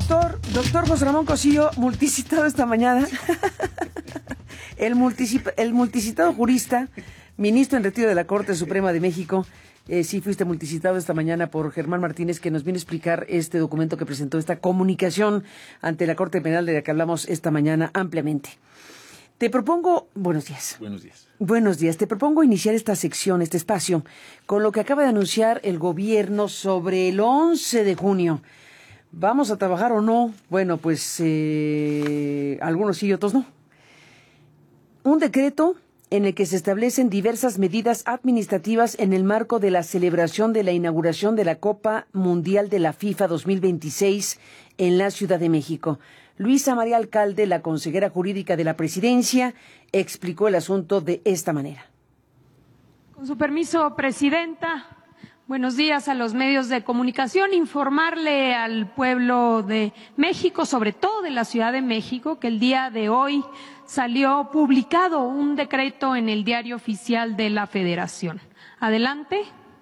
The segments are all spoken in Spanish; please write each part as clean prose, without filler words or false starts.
Doctor José Ramón Cosío, multicitado esta mañana. el multicitado jurista, ministro en retiro de la Corte Suprema de México. Sí fuiste multicitado esta mañana por Germán Martínez, que nos viene a explicar este documento que presentó, esta comunicación ante la Corte Penal de la que hablamos esta mañana ampliamente. Te propongo, buenos días. Buenos días. Buenos días. Te propongo iniciar esta sección, este espacio, con lo que acaba de anunciar el gobierno sobre el 11 de junio. ¿Vamos a trabajar o no? Bueno, pues algunos sí y otros no. Un decreto en el que se establecen diversas medidas administrativas en el marco de la celebración de la inauguración de la Copa Mundial de la FIFA 2026 en la Ciudad de México. Luisa María Alcalde, la consejera jurídica de la Presidencia, explicó el asunto de esta manera. Con su permiso, Presidenta, buenos días a los medios de comunicación. Informarle al pueblo de México, sobre todo de la Ciudad de México, que el día de hoy salió publicado un decreto en el Diario Oficial de la Federación. Adelante.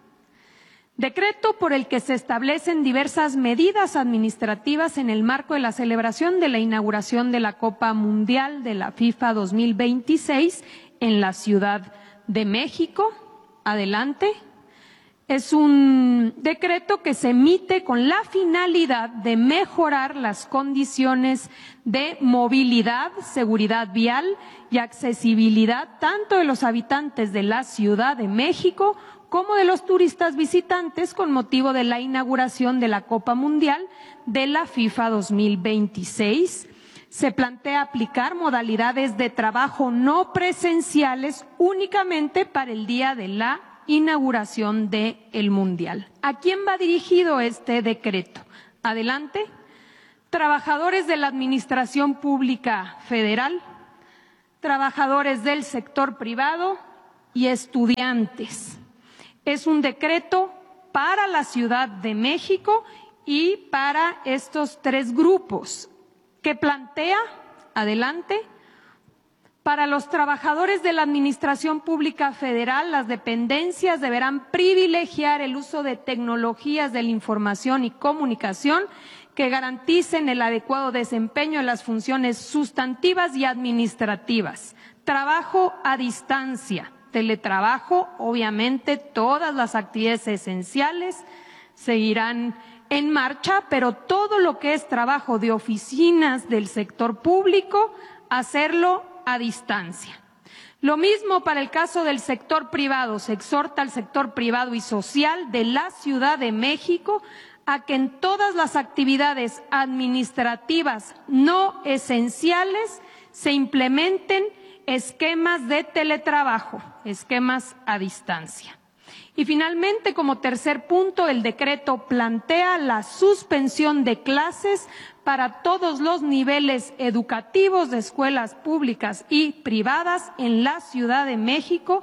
Decreto por el que se establecen diversas medidas administrativas en el marco de la celebración de la inauguración de la Copa Mundial de la FIFA 2026 en la Ciudad de México. Adelante. Es un decreto que se emite con la finalidad de mejorar las condiciones de movilidad, seguridad vial y accesibilidad tanto de los habitantes de la Ciudad de México como de los turistas visitantes con motivo de la inauguración de la Copa Mundial de la FIFA 2026. Se plantea aplicar modalidades de trabajo no presenciales únicamente para el día de la inauguración del Mundial. ¿A quién va dirigido este decreto? Adelante. Trabajadores de la Administración Pública Federal, trabajadores del sector privado y estudiantes. Es un decreto para la Ciudad de México y para estos tres grupos que plantea, adelante. Para los trabajadores de la Administración Pública Federal, las dependencias deberán privilegiar el uso de tecnologías de la información y comunicación que garanticen el adecuado desempeño de las funciones sustantivas y administrativas. Trabajo a distancia, teletrabajo, obviamente todas las actividades esenciales seguirán en marcha, pero todo lo que es trabajo de oficinas del sector público, hacerlo a distancia. Lo mismo para el caso del sector privado. Se exhorta al sector privado y social de la Ciudad de México a que en todas las actividades administrativas no esenciales se implementen esquemas de teletrabajo, esquemas a distancia. Y finalmente, como tercer punto, el decreto plantea la suspensión de clases para todos los niveles educativos de escuelas públicas y privadas en la Ciudad de México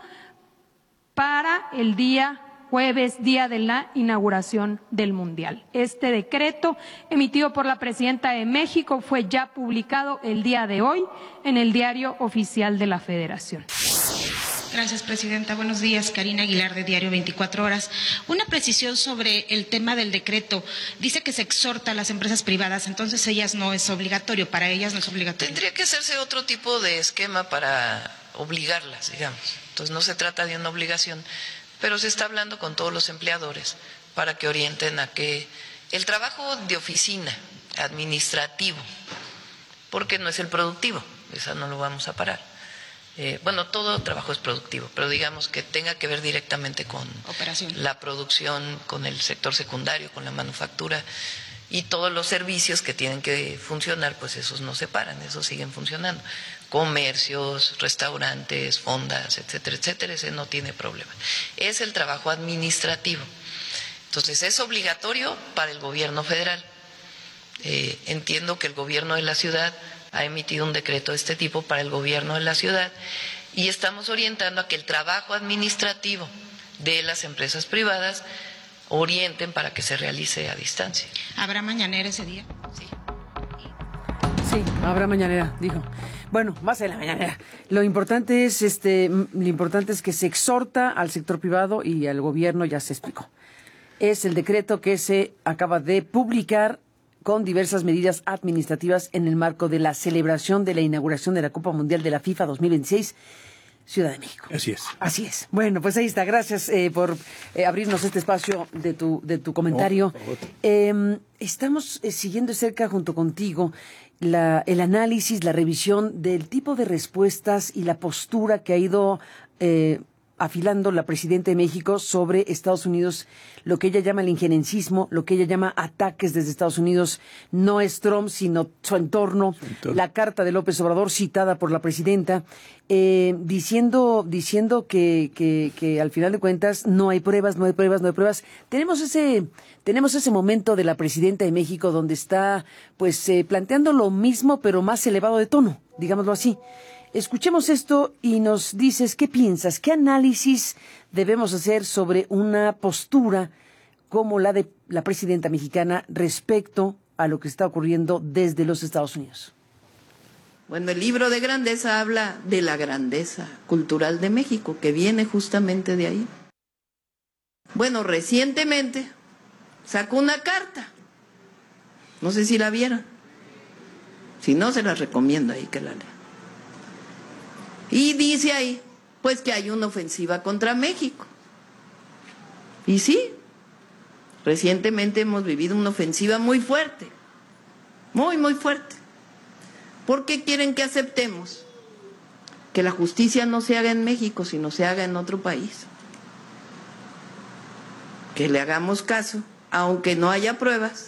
para el día jueves, día de la inauguración del Mundial. Este decreto, emitido por la Presidenta de México, fue ya publicado el día de hoy en el Diario Oficial de la Federación. Gracias, Presidenta. Buenos días. Karina Aguilar, de Diario 24 Horas. Una precisión sobre el tema del decreto. Dice que se exhorta a las empresas privadas, entonces ellas no es obligatorio, para ellas no es obligatorio. Tendría que hacerse otro tipo de esquema para obligarlas, digamos. Entonces no se trata de una obligación, pero se está hablando con todos los empleadores para que orienten a que el trabajo de oficina, administrativo, porque no es el productivo, esa no lo vamos a parar. Bueno, todo trabajo es productivo, pero digamos que tenga que ver directamente con la producción, con el sector secundario, con la manufactura y todos los servicios que tienen que funcionar, pues esos no se paran, esos siguen funcionando. Comercios, restaurantes, fondas, etcétera, etcétera, ese no tiene problema. Es el trabajo administrativo. Entonces, es obligatorio para el gobierno federal. Entiendo que el gobierno de la ciudad ha emitido un decreto de este tipo para el gobierno de la ciudad y estamos orientando a que el trabajo administrativo de las empresas privadas orienten para que se realice a distancia. ¿Habrá mañanera ese día? Sí. Sí, habrá mañanera, dijo. Bueno, más en la mañanera. Lo importante es que se exhorta al sector privado y al gobierno, ya se explicó. Es el decreto que se acaba de publicar con diversas medidas administrativas en el marco de la celebración de la inauguración de la Copa Mundial de la FIFA 2026, Ciudad de México. Así es. Así es. Bueno, pues ahí está. Gracias por abrirnos este espacio de tu comentario. Estamos siguiendo de cerca junto contigo el análisis, la revisión del tipo de respuestas y la postura que ha ido afilando la presidenta de México sobre Estados Unidos, lo que ella llama el injerencismo, lo que ella llama ataques desde Estados Unidos. No es Trump, sino su entorno. La carta de López Obrador citada por la presidenta, diciendo que al final de cuentas no hay pruebas. Tenemos ese momento de la presidenta de México donde está planteando lo mismo pero más elevado de tono, digámoslo así. Escuchemos esto y nos dices qué piensas, qué análisis debemos hacer sobre una postura como la de la presidenta mexicana respecto a lo que está ocurriendo desde los Estados Unidos. Bueno, el libro de grandeza habla de la grandeza cultural de México, que viene justamente de ahí. Bueno, recientemente sacó una carta, no sé si la vieron, si no se las recomiendo ahí que la lean. Y dice ahí, pues que hay una ofensiva contra México. Y sí, recientemente hemos vivido una ofensiva muy fuerte, muy fuerte. ¿Por qué quieren que aceptemos que la justicia no se haga en México, sino se haga en otro país? Que le hagamos caso, aunque no haya pruebas,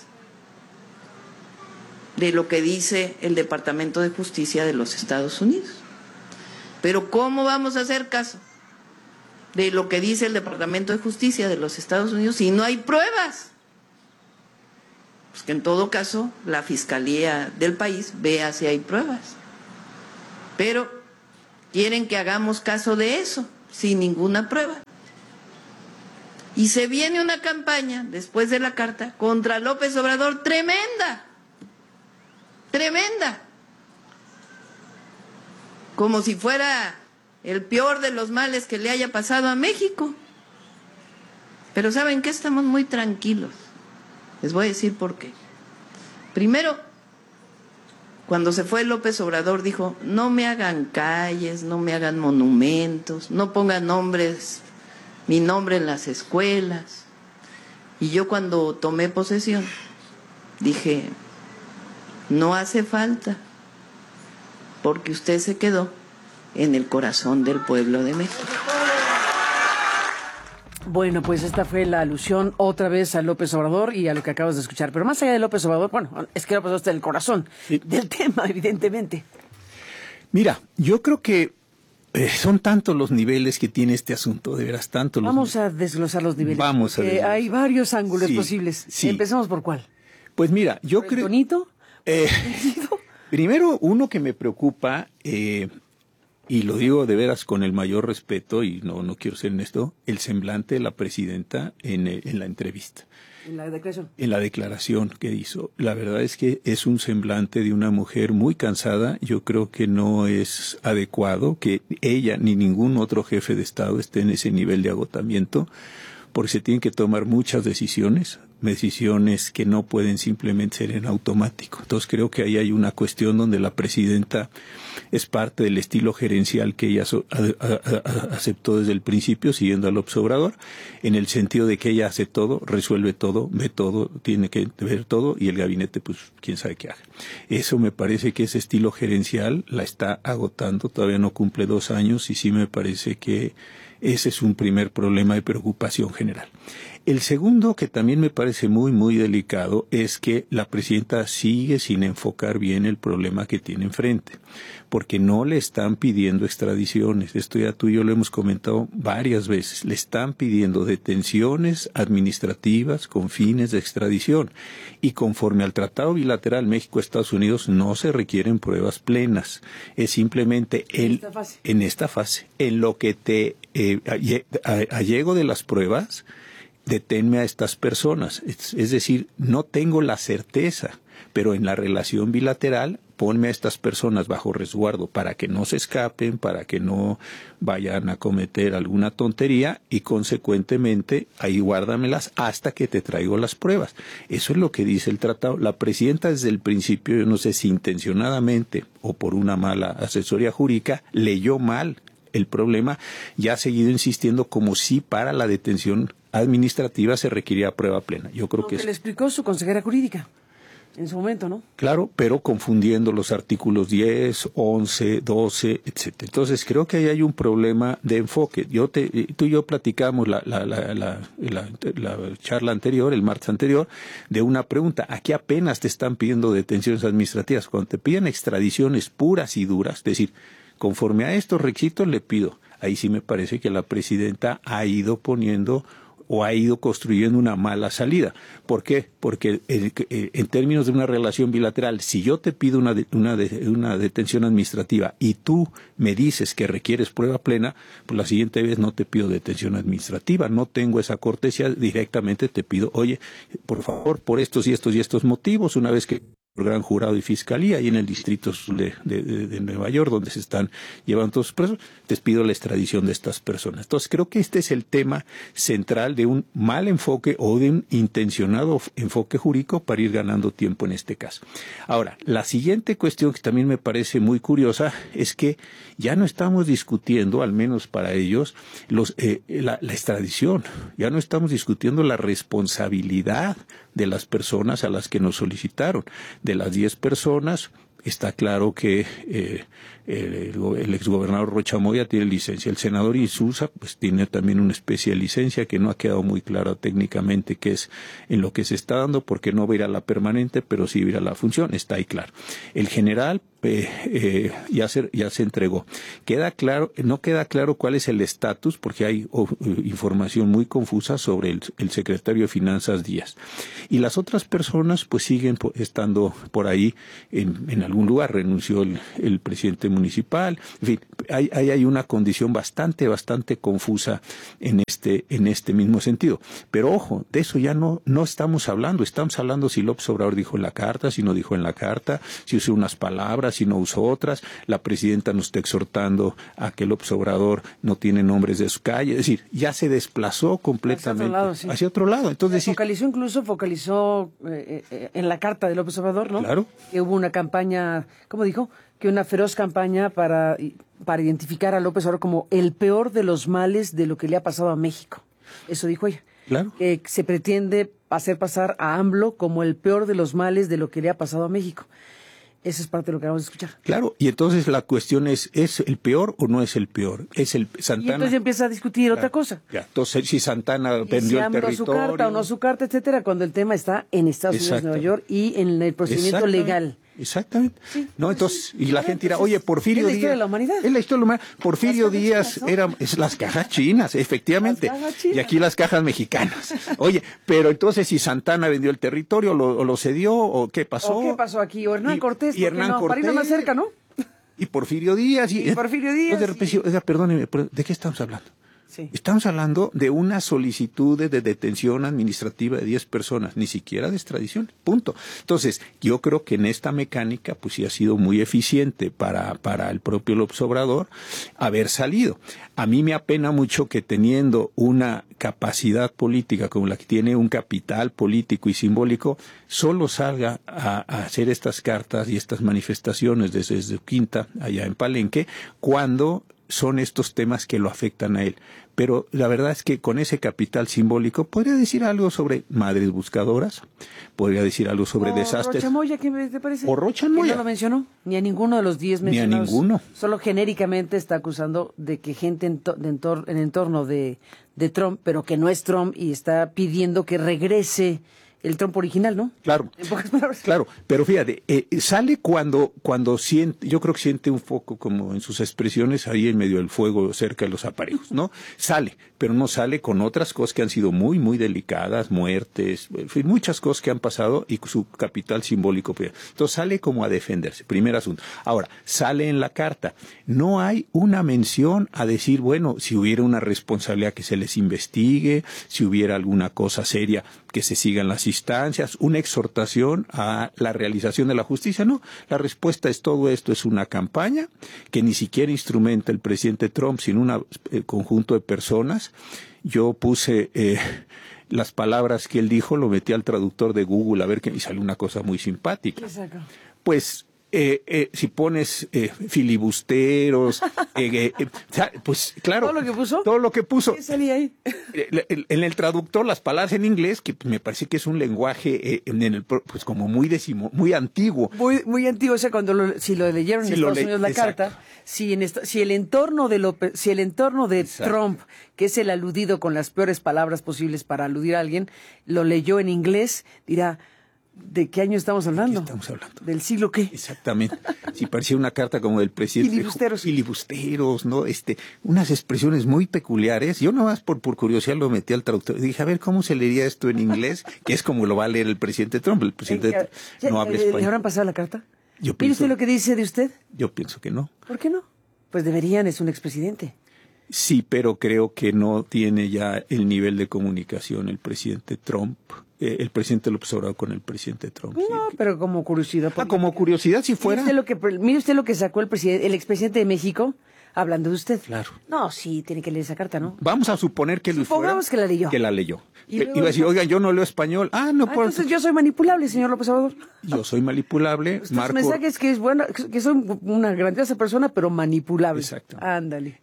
de lo que dice el Departamento de Justicia de los Estados Unidos. Pero ¿cómo vamos a hacer caso de lo que dice el Departamento de Justicia de los Estados Unidos si no hay pruebas? Pues que en todo caso la Fiscalía del país vea si hay pruebas. Pero quieren que hagamos caso de eso, sin ninguna prueba. Y se viene una campaña, después de la carta, contra López Obrador tremenda. Como si fuera el peor de los males que le haya pasado a México. Pero ¿saben qué? Estamos muy tranquilos. Les voy a decir por qué. Primero, cuando se fue López Obrador dijo, no me hagan calles, no me hagan monumentos, no pongan mi nombre en las escuelas. Y yo cuando tomé posesión dije, no hace falta, porque usted se quedó en el corazón del pueblo de México. Bueno, pues esta fue la alusión otra vez a López Obrador y a lo que acabas de escuchar. Pero más allá de López Obrador, bueno, es que López Obrador está en el corazón del tema, evidentemente. Mira, yo creo que son tantos los niveles que tiene este asunto, de veras, tantos los Vamos a desglosar los niveles. Vamos a desglosar. Hay varios ángulos posibles. Sí. Empecemos por ¿cuál? Pues mira, yo ¿Por creo... el tonito? Primero, uno que me preocupa, y lo digo de veras con el mayor respeto, y no quiero ser honesto, el semblante de la presidenta en la entrevista. ¿En la declaración? En la declaración que hizo. La verdad es que es un semblante de una mujer muy cansada. Yo creo que no es adecuado que ella ni ningún otro jefe de Estado esté en ese nivel de agotamiento, porque se tienen que tomar muchas decisiones que no pueden simplemente ser en automático. Entonces creo que ahí hay una cuestión donde la presidenta es parte del estilo gerencial que ella aceptó desde el principio, siguiendo al López Obrador, en el sentido de que ella hace todo, resuelve todo, ve todo, tiene que ver todo, y el gabinete, pues, quién sabe qué haga. Eso me parece que ese estilo gerencial la está agotando, todavía no cumple 2 años, y sí me parece que ese es un primer problema de preocupación general. El segundo, que también me parece muy delicado, es que la presidenta sigue sin enfocar bien el problema que tiene enfrente, porque no le están pidiendo extradiciones. Esto ya tú y yo lo hemos comentado varias veces. Le están pidiendo detenciones administrativas con fines de extradición. Y conforme al Tratado Bilateral México-Estados Unidos no se requieren pruebas plenas. Es simplemente en esta fase, en lo que te allego de las pruebas, deténme a estas personas. Es decir, no tengo la certeza, pero en la relación bilateral ponme a estas personas bajo resguardo para que no se escapen, para que no vayan a cometer alguna tontería y consecuentemente ahí guárdamelas hasta que te traigo las pruebas. Eso es lo que dice el tratado. La presidenta desde el principio, yo no sé si intencionadamente o por una mala asesoría jurídica, leyó mal el problema y ha seguido insistiendo como si para la detención administrativa se requería prueba plena. Yo creo que le explicó su consejera jurídica en su momento, ¿no? Claro, pero confundiendo los artículos 10, 11, 12, etcétera. Entonces, creo que ahí hay un problema de enfoque. Tú y yo platicamos la charla anterior, el martes anterior, de una pregunta. Aquí apenas te están pidiendo detenciones administrativas. Cuando te piden extradiciones puras y duras, es decir, conforme a estos requisitos le pido. Ahí sí me parece que la presidenta ha ido poniendo o ha ido construyendo una mala salida. ¿Por qué? Porque en términos de una relación bilateral, si yo te pido una detención administrativa y tú me dices que requieres prueba plena, pues la siguiente vez no te pido detención administrativa, no tengo esa cortesía, directamente te pido, oye, por favor, por estos y estos y estos motivos, una vez que por gran jurado y fiscalía, y en el distrito de Nueva York, donde se están llevando todos los presos, les pido la extradición de estas personas. Entonces, creo que este es el tema central de un mal enfoque o de un intencionado enfoque jurídico para ir ganando tiempo en este caso. Ahora, la siguiente cuestión que también me parece muy curiosa es que ya no estamos discutiendo, al menos para ellos, la extradición. Ya no estamos discutiendo la responsabilidad de las personas a las que nos solicitaron. De las 10 personas, está claro que el exgobernador Rocha Moya tiene licencia. El senador Insulza pues tiene también una especie de licencia que no ha quedado muy clara técnicamente qué es en lo que se está dando, porque no va a ir a la permanente, pero sí va a ir a la función, está ahí claro. El general ya se entregó. No queda claro cuál es el estatus, porque hay información muy confusa sobre el secretario de Finanzas Díaz. Y las otras personas pues siguen estando por ahí en algún lugar. Renunció el presidente municipal. En fin, hay una condición bastante confusa en este mismo sentido. Pero ojo, de eso ya no estamos hablando. Estamos hablando si López Obrador dijo en la carta, si no dijo en la carta, si usó unas palabras, si no usó otras. La presidenta nos está exhortando a que López Obrador no tiene nombres de su calle. Es decir, ya se desplazó completamente hacia otro lado. Entonces, focalizó en la carta de López Obrador, ¿no? Claro. Que hubo una campaña, ¿cómo dijo? Que una feroz campaña para identificar a López Obrador como el peor de los males de lo que le ha pasado a México. Eso dijo ella. Claro. Que se pretende hacer pasar a AMLO como el peor de los males de lo que le ha pasado a México. Esa es parte de lo que vamos a escuchar. Claro, y entonces la cuestión ¿es el peor o no es el peor? Es el Santana. Y entonces ya empieza a discutir otra cosa. Ya, entonces si Santana vendió el territorio. Su carta o no su carta, etcétera, cuando el tema está en Estados Unidos, Nueva York, y en el procedimiento legal. Exactamente. Sí, no, entonces, y la gente dirá, oye, Porfirio Díaz. Es la historia de la humanidad. Es la historia de la humanidad. Porfirio Díaz es las cajas chinas, efectivamente. Las cajas chinas. Y aquí las cajas mexicanas. Oye, pero entonces si Santana vendió el territorio, o lo cedió, o qué pasó. ¿O qué pasó aquí? O Hernán Cortés, y Hernán Cortés. Para irnos más cerca, ¿no? Y Porfirio Díaz. Y Porfirio Díaz. De repente, oiga, perdóneme, ¿de qué estamos hablando? Sí. Estamos hablando de una solicitud de detención administrativa de 10 personas, ni siquiera de extradición, punto. Entonces, yo creo que en esta mecánica, pues sí ha sido muy eficiente para el propio López Obrador haber salido. A mí me apena mucho que teniendo una capacidad política como la que tiene, un capital político y simbólico, solo salga a hacer estas cartas y estas manifestaciones desde su quinta allá en Palenque, cuando son estos temas que lo afectan a él. Pero la verdad es que con ese capital simbólico podría decir algo sobre madres buscadoras, podría decir algo sobre desastres. Rocha Moya, ¿qué te parece? O Rocha Moya. ¿Quién no lo mencionó? Ni a ninguno de los 10 mencionados. Ni a ninguno. Solo genéricamente está acusando de que gente en entorno de Trump, pero que no es Trump, y está pidiendo que regrese el Trump original, ¿no? Claro. En pocas palabras. Claro, pero fíjate, sale cuando siente, yo creo que siente un poco como en sus expresiones ahí en medio del fuego cerca de los aparejos, ¿no? Sale, pero no sale con otras cosas que han sido muy, muy delicadas, muertes, en fin, muchas cosas que han pasado y su capital simbólico. Entonces sale como a defenderse, primer asunto. Ahora, sale en la carta. No hay una mención a decir, bueno, si hubiera una responsabilidad que se les investigue, si hubiera alguna cosa seria que se sigan las instancias, una exhortación a la realización de la justicia. No, la respuesta es todo esto es una campaña que ni siquiera instrumenta el presidente Trump, sino un conjunto de personas. Yo puse las palabras que él dijo, lo metí al traductor de Google a ver y salió una cosa muy simpática. ¿Qué saca? Pues si pones filibusteros, pues claro. ¿Todo lo que puso? Todo lo que puso. ¿Qué salía ahí? En el traductor, las palabras en inglés, que me parece que es un lenguaje pues como muy antiguo. Muy antiguo, o sea, si lo leyeron en Estados Unidos la carta, si el entorno de Exacto. Trump, que es el aludido con las peores palabras posibles para aludir a alguien, lo leyó en inglés, dirá, ¿de qué año estamos hablando? ¿De qué estamos hablando? ¿Del siglo qué? Exactamente. Si parecía una carta como del presidente. Filibusteros, ¿no? Unas expresiones muy peculiares. Yo nomás por curiosidad lo metí al traductor. Dije, a ver, ¿cómo se leería esto en inglés? Que es como lo va a leer el presidente Trump. El presidente no habla español. ¿Le habrán pasado la carta? ¿Mire usted lo que dice de usted? Yo pienso que no. ¿Por qué no? Pues deberían, es un expresidente. Sí, pero creo que no tiene ya el nivel de comunicación el presidente Trump, el presidente López Obrador con el presidente Trump. No, sí. pero como curiosidad. Como curiosidad, si fuera. Mire usted lo que sacó el expresidente de México, hablando de usted. Claro. No, sí, tiene que leer esa carta, ¿no? Vamos a suponer que Supongamos que la leyó. Que la leyó. Y luego iba a decir, oiga, yo no leo español. Entonces yo soy manipulable, señor López Obrador. Yo soy manipulable. Su mensaje es que es bueno, que soy una grandiosa persona, pero manipulable. Exacto. Ándale.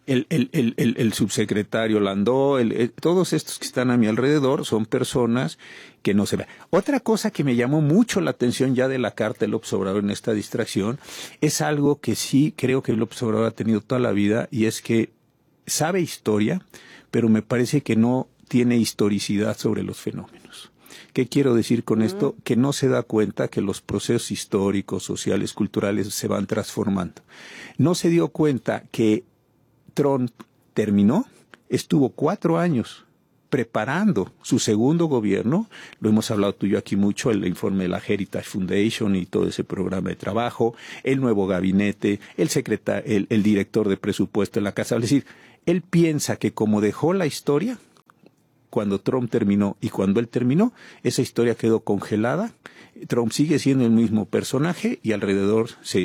El subsecretario Landó, todos estos que están a mi alrededor son personas que no se ven. Otra cosa que me llamó mucho la atención ya de la carta de López Obrador en esta distracción es algo que sí creo que López Obrador ha tenido toda la vida, y es que sabe historia, pero me parece que no tiene historicidad sobre los fenómenos. ¿Qué quiero decir con esto? Que no se da cuenta que los procesos históricos, sociales, culturales se van transformando. No se dio cuenta que Trump terminó, estuvo 4 años preparando su segundo gobierno. Lo hemos hablado tú y yo aquí mucho, el informe de la Heritage Foundation y todo ese programa de trabajo, el nuevo gabinete, el director de presupuesto en la Casa. Es decir, él piensa que como dejó la historia, cuando Trump terminó y cuando él terminó, esa historia quedó congelada. Trump sigue siendo el mismo personaje y alrededor se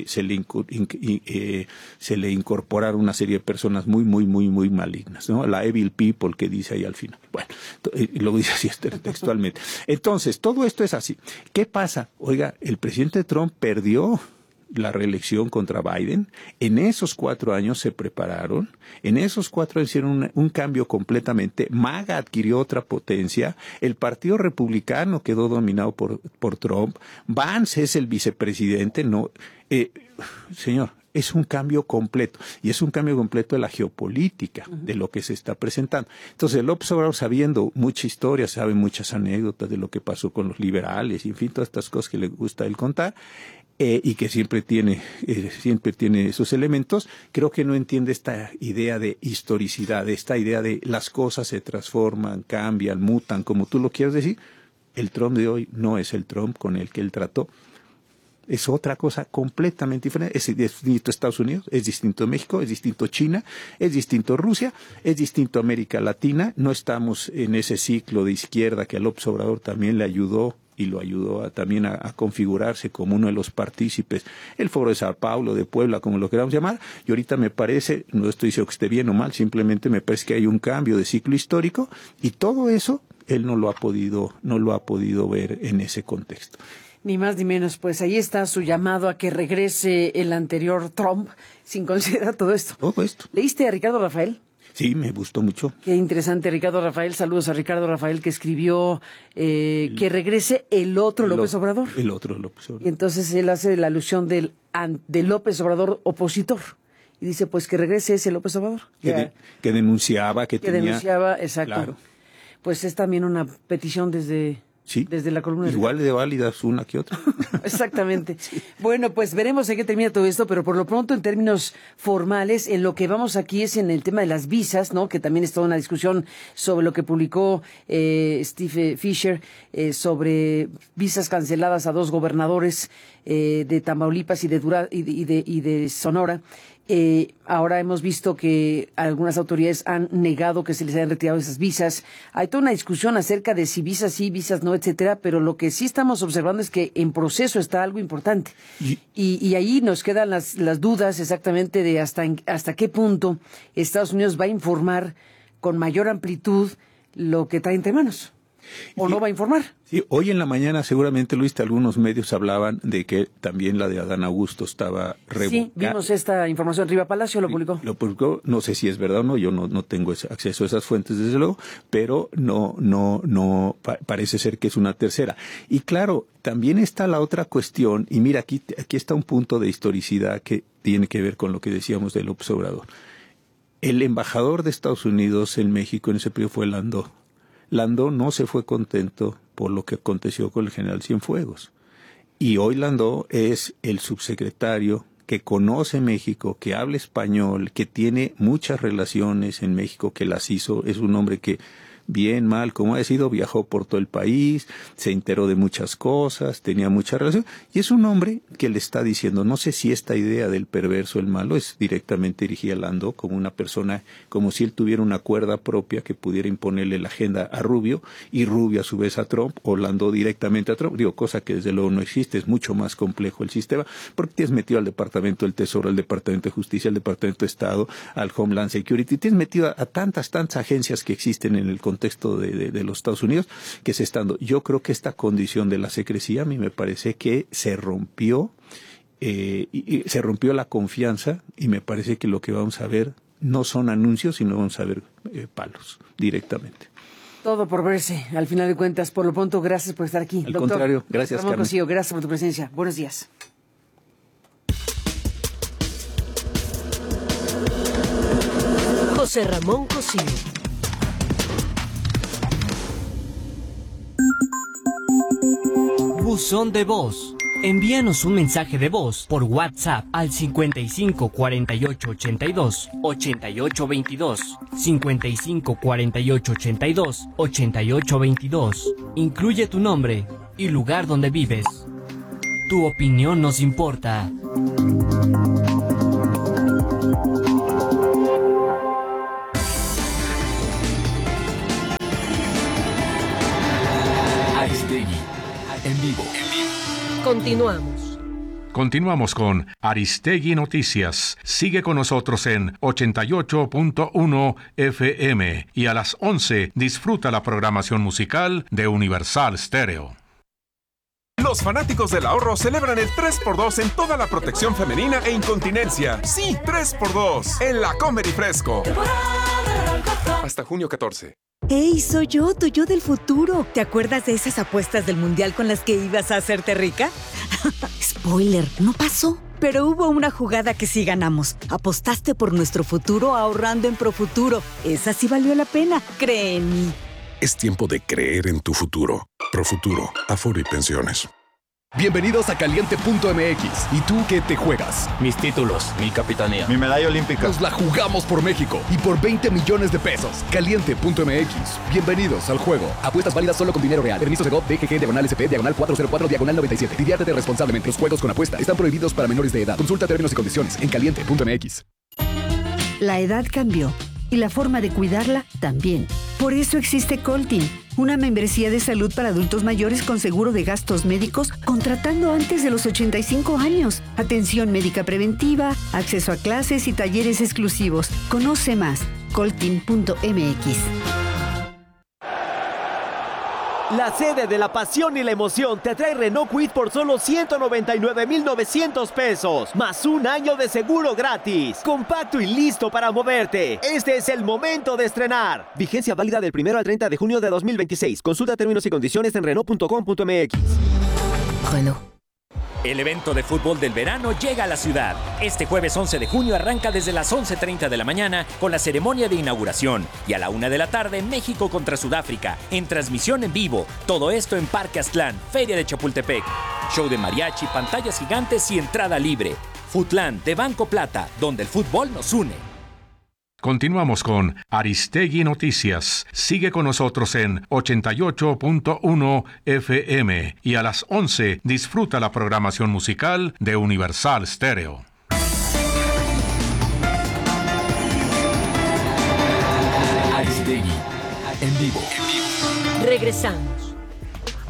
le incorporaron una serie de personas muy malignas, ¿no? La evil people que dice ahí al final. Bueno, lo dice así textualmente. Entonces, todo esto es así. ¿Qué pasa? Oiga, el presidente Trump perdió la reelección contra Biden. En esos 4 años se prepararon, en esos 4 años hicieron un cambio completamente. MAGA adquirió otra potencia, el Partido Republicano quedó dominado por Trump, Vance es el vicepresidente, señor, es un cambio completo, y es un cambio completo de la geopolítica, de lo que se está presentando. Entonces, López Obrador, sabiendo mucha historia, sabe muchas anécdotas de lo que pasó con los liberales, y en fin, todas estas cosas que le gusta a él contar, y que siempre tiene esos elementos. Creo que no entiende esta idea de historicidad, esta idea de las cosas se transforman, cambian, mutan, como tú lo quieras decir. El Trump de hoy no es el Trump con el que él trató. Es otra cosa completamente diferente. Es distinto Estados Unidos, es distinto México, es distinto China, es distinto Rusia, es distinto América Latina. No estamos en ese ciclo de izquierda que a López Obrador también le ayudó y lo ayudó también a configurarse como uno de los partícipes, el Foro de Sao Paulo, de Puebla, como lo queramos llamar, y ahorita me parece, no estoy diciendo que esté bien o mal, simplemente me parece que hay un cambio de ciclo histórico, y todo eso él no lo ha podido ver en ese contexto. Ni más ni menos, pues ahí está su llamado a que regrese el anterior Trump, sin considerar todo esto. Todo esto. ¿Leíste a Ricardo Rafael? Sí, me gustó mucho. Qué interesante, Ricardo Rafael. Saludos a Ricardo Rafael, que escribió que regrese el otro López Obrador. El otro López Obrador. Y entonces él hace la alusión de López Obrador opositor. Y dice, pues que regrese ese López Obrador. Que denunciaba, que tenía... denunciaba, exacto. Claro. Pues es también una petición desde la columna. Igual de válidas una que otra. Exactamente. Sí. Bueno, pues veremos en qué termina todo esto, pero por lo pronto, en términos formales, en lo que vamos aquí es en el tema de las visas, ¿no? Que también es toda una discusión sobre lo que publicó Steve Fisher sobre visas canceladas a 2 gobernadores de Tamaulipas y de Sonora. Ahora hemos visto que algunas autoridades han negado que se les hayan retirado esas visas. Hay toda una discusión acerca de si visas sí, visas no, etcétera, pero lo que sí estamos observando es que en proceso está algo importante. Y ahí nos quedan las dudas exactamente de hasta qué punto Estados Unidos va a informar con mayor amplitud lo que trae entre manos. ¿O no va a informar? Sí, hoy en la mañana seguramente, Luis, algunos medios hablaban de que también la de Adán Augusto estaba revocada. Sí, vimos esta información. Riva Palacio lo publicó. Lo publicó, no sé si es verdad o no, yo no tengo acceso a esas fuentes desde luego, pero no parece ser que es una tercera. Y claro, también está la otra cuestión, y mira, aquí está un punto de historicidad que tiene que ver con lo que decíamos del López Obrador. El embajador de Estados Unidos en México en ese periodo fue Landó. Landó no se fue contento por lo que aconteció con el general Cienfuegos. Y hoy Landó es el subsecretario que conoce México, que habla español, que tiene muchas relaciones en México, que las hizo, es un hombre que bien, mal, como ha sido, viajó por todo el país, se enteró de muchas cosas, tenía mucha relación, y es un hombre que le está diciendo, no sé si esta idea del perverso, el malo, es directamente dirigida a Landó como una persona, como si él tuviera una cuerda propia que pudiera imponerle la agenda a Rubio, y Rubio a su vez a Trump, o Landó directamente a Trump, cosa que desde luego no existe, es mucho más complejo el sistema, porque tienes metido al Departamento del Tesoro, al Departamento de Justicia, al Departamento de Estado, al Homeland Security, tienes metido a tantas agencias que existen en el contexto de los Estados Unidos que se está dando. Yo creo que esta condición de la secrecía a mí me parece que se rompió y se rompió la confianza, y me parece que lo que vamos a ver no son anuncios, sino vamos a ver palos directamente. Todo por verse, al final de cuentas. Por lo pronto, gracias por estar aquí. Al contrario, gracias, Ramón Cosío, gracias por tu presencia. Buenos días. José Ramón Cosío. Buzón de voz. Envíanos un mensaje de voz por WhatsApp al 55 48 82 88 22, 55 48 82 88 22. Incluye tu nombre y lugar donde vives. Tu opinión nos importa. Aristegui, en vivo. Continuamos. Continuamos con Aristegui Noticias. Sigue con nosotros en 88.1 FM y a las 11 disfruta la programación musical de Universal Stereo. Los fanáticos del ahorro celebran el 3x2 en toda la protección femenina e incontinencia. Sí, 3x2 en la Comer y Fresco. Hasta junio 14. ¡Hey, soy yo, tu yo del futuro! ¿Te acuerdas de esas apuestas del mundial con las que ibas a hacerte rica? Spoiler, no pasó. Pero hubo una jugada que sí ganamos. Apostaste por nuestro futuro ahorrando en Profuturo. Esa sí valió la pena, cree en mí. Es tiempo de creer en tu futuro. Profuturo, Afore y Pensiones. Bienvenidos a Caliente.mx. ¿Y tú qué te juegas? Mis títulos, mi capitanía, mi medalla olímpica. Nos la jugamos por México y por 20 millones de pesos. Caliente.mx. Bienvenidos al juego. Apuestas válidas solo con dinero real. Permiso Segov, DGG, /SP, /404, /97. Diviértete responsablemente. Los juegos con apuesta están prohibidos para menores de edad. Consulta términos y condiciones en Caliente.mx. La edad cambió y la forma de cuidarla también. Por eso existe Coltin, una membresía de salud para adultos mayores con seguro de gastos médicos contratando antes de los 85 años. Atención médica preventiva, acceso a clases y talleres exclusivos. Conoce más, coltin.mx. La sede de la pasión y la emoción te trae Renault Kwid por solo 199,900 pesos, más un año de seguro gratis. Compacto y listo para moverte. Este es el momento de estrenar. Vigencia válida del 1 al 30 de junio de 2026. Consulta términos y condiciones en Renault.com.mx. Renault. El evento de fútbol del verano llega a la ciudad. Este jueves 11 de junio arranca desde las 11:30 de la mañana con la ceremonia de inauguración. Y a la 1 de la tarde, México contra Sudáfrica, en transmisión en vivo. Todo esto en Parque Aztlán, Feria de Chapultepec. Show de mariachi, pantallas gigantes y entrada libre. Futlán de Banco Plata, donde el fútbol nos une. Continuamos con Aristegui Noticias. Sigue con nosotros en 88.1 FM y a las 11 disfruta la programación musical de Universal Stereo. Aristegui. En vivo. Regresamos.